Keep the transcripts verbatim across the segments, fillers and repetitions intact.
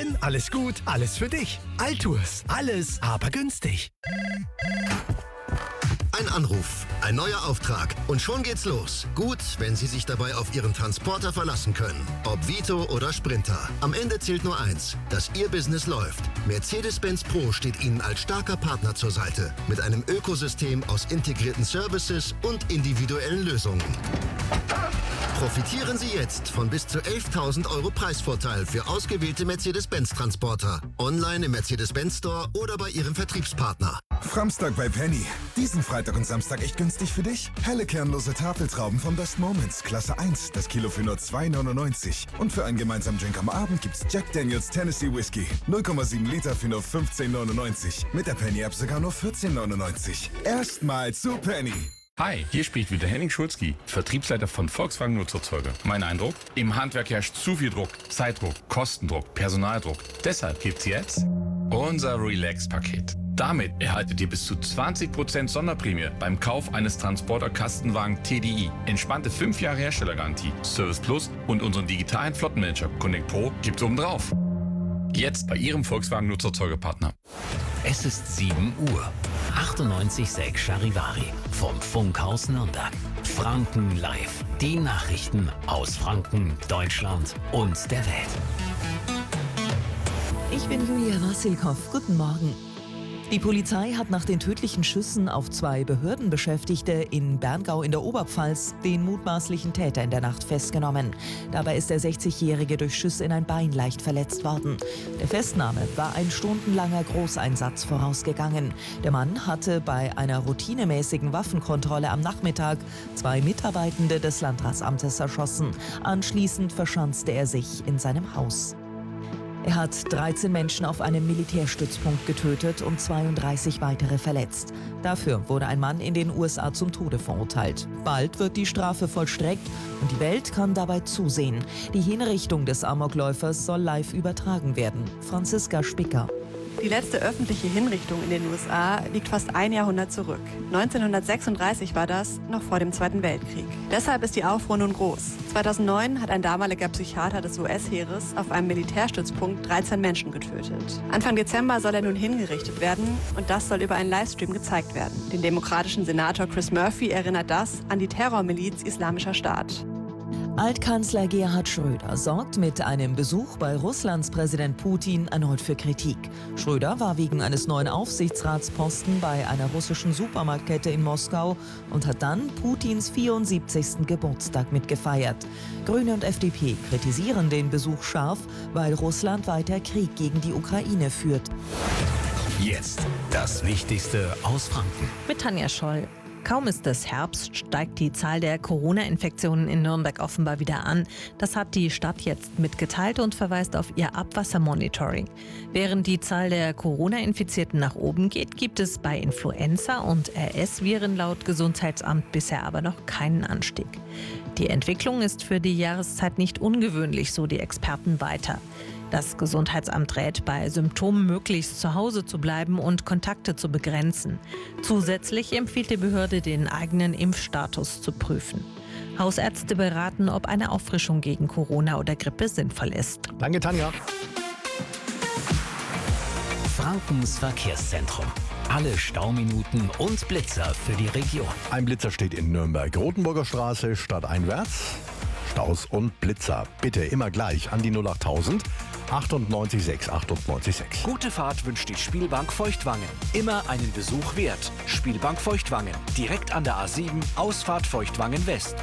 drin, alles gut, alles für dich. Altours, alles, aber günstig. Ein Anruf, ein neuer Auftrag und schon geht's los. Gut, wenn Sie sich dabei auf Ihren Transporter verlassen können. Ob Vito oder Sprinter. Am Ende zählt nur eins, dass Ihr Business läuft. Mercedes-Benz Pro steht Ihnen als starker Partner zur Seite. Mit einem Ökosystem aus integrierten Services und individuellen Lösungen. Profitieren Sie jetzt von bis zu elftausend Euro Preisvorteil für ausgewählte Mercedes-Benz-Transporter. Online im Mercedes-Benz Store oder bei Ihrem Vertriebspartner. Framstag bei Penny. Diesen Freitag und Samstag echt günstig für dich. Helle kernlose Tafeltrauben von Best Moments, Klasse eins, das Kilo für nur zwei neunundneunzig. Und für einen gemeinsamen Drink am Abend gibt's Jack Daniels Tennessee Whiskey. null Komma sieben Liter für nur fünfzehn neunundneunzig. Mit der Penny-App sogar nur vierzehn neunundneunzig. Erstmal zu Penny. Hi, hier spricht wieder Henning Schulzki, Vertriebsleiter von Volkswagen Nutzerzeuger. Mein Eindruck? Im Handwerk herrscht zu viel Druck, Zeitdruck, Kostendruck, Personaldruck. Deshalb gibt's jetzt unser Relax-Paket. Damit erhaltet ihr bis zu zwanzig Prozent Sonderprämie beim Kauf eines Transporter-Kastenwagen T D I. Entspannte fünf Jahre Herstellergarantie, Service Plus und unseren digitalen Flottenmanager Connect Pro gibt's obendrauf. Jetzt bei Ihrem Volkswagen Nutzerzeugerpartner. Es ist sieben Uhr. achtundneunzig Komma sechs Charivari vom Funkhaus Nürnberg. Franken live. Die Nachrichten aus Franken, Deutschland und der Welt. Ich bin Julia Wassilkow. Guten Morgen. Die Polizei hat nach den tödlichen Schüssen auf zwei Behördenbeschäftigte in Berngau in der Oberpfalz den mutmaßlichen Täter in der Nacht festgenommen. Dabei ist der sechzigjährige durch Schüsse in ein Bein leicht verletzt worden. Der Festnahme war ein stundenlanger Großeinsatz vorausgegangen. Der Mann hatte bei einer routinemäßigen Waffenkontrolle am Nachmittag zwei Mitarbeitende des Landratsamtes erschossen. Anschließend verschanzte er sich in seinem Haus. Er hat dreizehn Menschen auf einem Militärstützpunkt getötet und zweiunddreißig weitere verletzt. Dafür wurde ein Mann in den U S A zum Tode verurteilt. Bald wird die Strafe vollstreckt und die Welt kann dabei zusehen. Die Hinrichtung des Amokläufers soll live übertragen werden. Franziska Spicker. Die letzte öffentliche Hinrichtung in den U S A liegt fast ein Jahrhundert zurück. neunzehnhundertsechsunddreißig war das, noch vor dem Zweiten Weltkrieg. Deshalb ist die Aufruhr nun groß. zweitausendneun hat ein damaliger Psychiater des U S-Heeres auf einem Militärstützpunkt dreizehn Menschen getötet. Anfang Dezember soll er nun hingerichtet werden und das soll über einen Livestream gezeigt werden. Den demokratischen Senator Chris Murphy erinnert das an die Terrormiliz Islamischer Staat. Altkanzler Gerhard Schröder sorgt mit einem Besuch bei Russlands Präsident Putin erneut für Kritik. Schröder war wegen eines neuen Aufsichtsratsposten bei einer russischen Supermarktkette in Moskau und hat dann Putins vierundsiebzigsten Geburtstag mitgefeiert. Grüne und F D P kritisieren den Besuch scharf, weil Russland weiter Krieg gegen die Ukraine führt. Jetzt das Wichtigste aus Franken. Mit Tanja Scholl. Kaum ist es Herbst, steigt die Zahl der Corona-Infektionen in Nürnberg offenbar wieder an. Das hat die Stadt jetzt mitgeteilt und verweist auf ihr Abwassermonitoring. Während die Zahl der Corona-Infizierten nach oben geht, gibt es bei Influenza- und R S-Viren laut Gesundheitsamt bisher aber noch keinen Anstieg. Die Entwicklung ist für die Jahreszeit nicht ungewöhnlich, so die Experten weiter. Das Gesundheitsamt rät, bei Symptomen möglichst zu Hause zu bleiben und Kontakte zu begrenzen. Zusätzlich empfiehlt die Behörde, den eigenen Impfstatus zu prüfen. Hausärzte beraten, ob eine Auffrischung gegen Corona oder Grippe sinnvoll ist. Danke, Tanja. Frankens Verkehrszentrum. Alle Stauminuten und Blitzer für die Region. Ein Blitzer steht in Nürnberg. Rotenburger Straße stadteinwärts. Staus und Blitzer. Bitte immer gleich an die null achttausend achtundneunzig sechs achtundneunzig sechs. Gute Fahrt wünscht die Spielbank Feuchtwangen. Immer einen Besuch wert. Spielbank Feuchtwangen. Direkt an der A sieben, Ausfahrt Feuchtwangen West.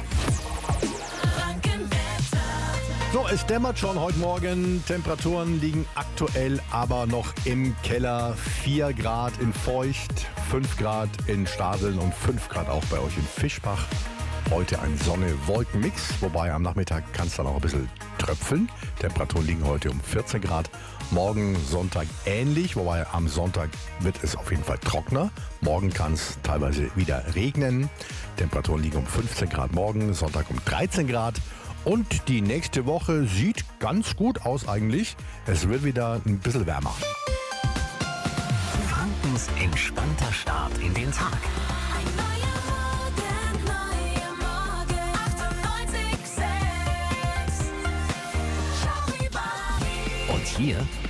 So, es dämmert schon heute Morgen. Temperaturen liegen aktuell aber noch im Keller. vier Grad in Feucht, fünf Grad in Stadeln und fünf Grad auch bei euch in Fischbach. Heute ein Sonne-Wolken-Mix, wobei am Nachmittag kann es dann auch ein bisschen tröpfeln. Temperaturen liegen heute um vierzehn Grad. Morgen Sonntag ähnlich, wobei am Sonntag wird es auf jeden Fall trockener. Morgen kann es teilweise wieder regnen. Temperaturen liegen um fünfzehn Grad morgen, Sonntag um dreizehn Grad. Und die nächste Woche sieht ganz gut aus eigentlich. Es wird wieder ein bisschen wärmer. Frankens entspannter Start in den Tag. Und hier